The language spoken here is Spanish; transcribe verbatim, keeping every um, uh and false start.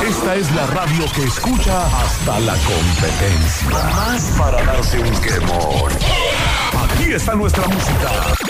Esta es la radio que escucha hasta la competencia. Más para darse un quemón. Aquí está nuestra música.